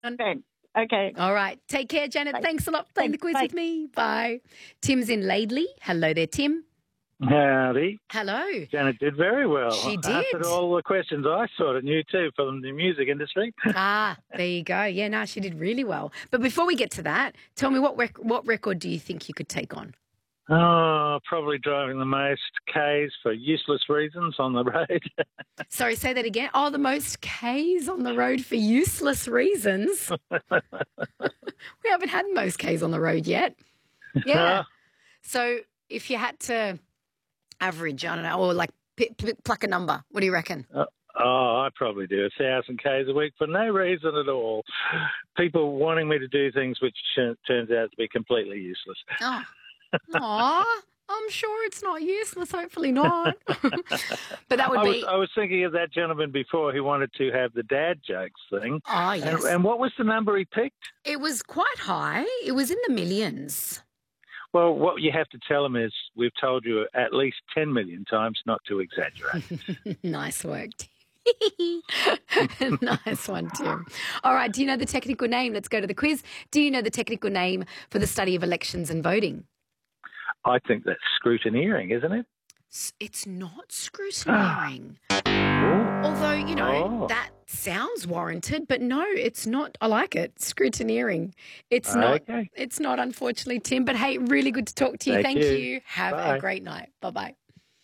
Okay. Okay. All right. Take care, Janet. Bye. Thanks a lot for playing the quiz with me. Bye. Tim's in Laidley. Hello there, Tim. Howdy. Hello. Janet did very well. She Answered did. all the questions I sort of knew too from the music industry. Ah, there you go. Yeah, no, she did really well. But before we get to that, tell me what record do you think you could take on? Oh, probably driving the most Ks for useless reasons on the road. Sorry, say that again. Oh, the most Ks on the road for useless reasons. We haven't had most Ks on the road yet. Yeah. So if you had to average, I don't know, or like pluck a number, what do you reckon? I probably do 1,000 Ks a week for no reason at all. People wanting me to do things which turns out to be completely useless. Oh. Aw, I'm sure it's not useless. Hopefully not. But that would be. I was thinking of that gentleman before who wanted to have the dad jokes thing. Oh, yes. And what was the number he picked? It was quite high. It was in the millions. Well, what you have to tell him is we've told you at least 10 million times not to exaggerate. Nice work, Tim. Nice one, Tim. All right. Do you know the technical name? Let's go to the quiz. Do you know the technical name for the study of elections and voting? I think that's scrutineering, isn't it? It's not scrutineering. Although, you know, that sounds warranted, but no, it's not. I like it. Scrutineering. It's not. Okay. It's not, unfortunately, Tim. But hey, really good to talk to you. Thank you. Have Bye. a great night. Bye-bye.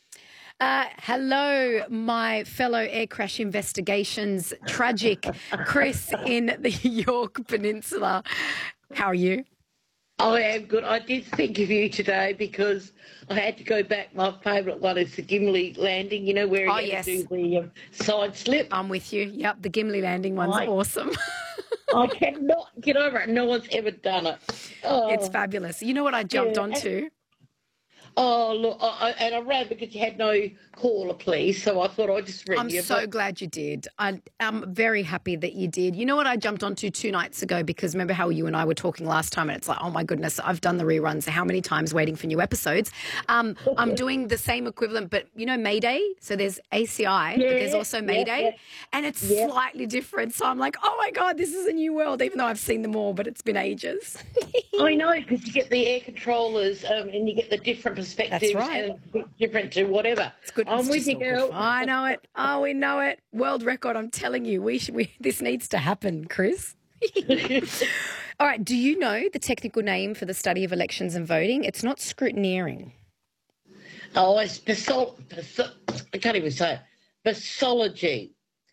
Hello, my fellow air crash investigations tragic Chris in the York Peninsula. How are you? I am good. I did think of you today because I had to go back. My favourite one is the Gimli landing, you know, where you had to do the side slip. I'm with you. Yep, the Gimli landing one's awesome. I cannot get over it. No one's ever done it. Oh. It's fabulous. You know what I jumped onto? Oh, look, I ran because you had no caller, please, so I thought I'd just ring you. I'm so glad you did. I'm very happy that you did. You know what I jumped onto 2 nights ago, because remember how you and I were talking last time, and it's like, oh, my goodness, I've done the reruns how many times waiting for new episodes. I'm doing the same equivalent, but, you know, Mayday? So there's ACI, but there's also Mayday, and it's slightly different. So I'm like, oh, my God, this is a new world, even though I've seen them all, but it's been ages. I know, because you get the air controllers and you get the different perspectives. That's right. And different to whatever. It's good. I'm with you, girl. I know it. Oh, we know it. World record. I'm telling you, this needs to happen, Chris. All right. Do you know the technical name for the study of elections and voting? It's not scrutineering. Oh, it's I can't even say it. Basology.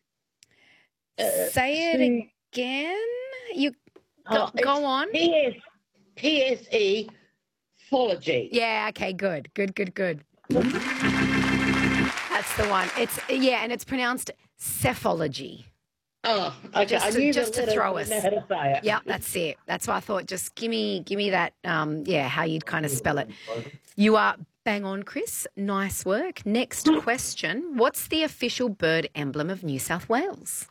Say it again. You go on. PSE. Phology. Yeah. Okay. Good. That's the one. And it's pronounced cephalogy. Oh, okay. Just to throw us. I know how to say it. Yeah, that's it. That's why I thought just give me that, how you'd kind of spell it. You are bang on, Chris. Nice work. Next question. What's the official bird emblem of New South Wales?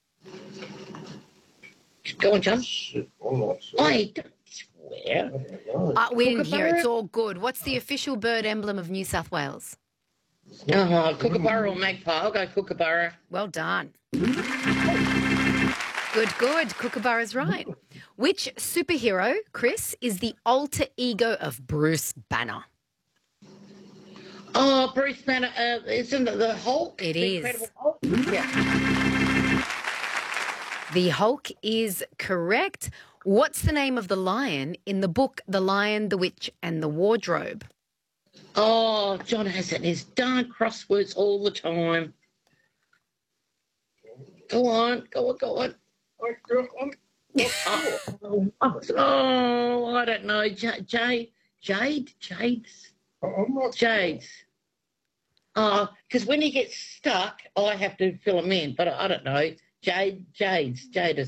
Go on, John. I don't swear. We didn't hear. It's all good. What's the official bird emblem of New South Wales? Kookaburra or magpie. I'll go kookaburra. Well done. Good. Kookaburra's right. Which superhero, Chris, is the alter ego of Bruce Banner? Oh, Bruce Banner. Isn't it the Hulk? It the is. Incredible Hulk? Yeah. The Hulk is correct. What's the name of the lion in the book The Lion, the Witch and the Wardrobe? Oh, John has it in his darn crosswords all the time. Go on. Oh, I don't know. Jades? I'm not Jades. Because when he gets stuck, I have to fill him in, but I don't know. Jades.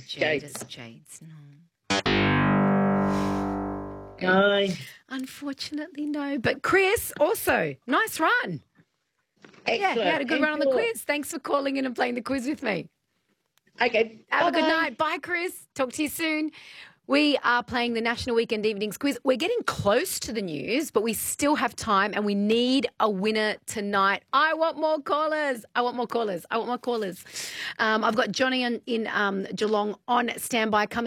No. Unfortunately, no. But Chris, also, nice run. Excellent. Yeah, you had a good run on the quiz. Thanks for calling in and playing the quiz with me. Okay. Have a good night. Bye, Chris. Talk to you soon. We are playing the National Weekend Evenings Quiz. We're getting close to the news, but we still have time and we need a winner tonight. I want more callers. I've got Johnny in Geelong on standby coming.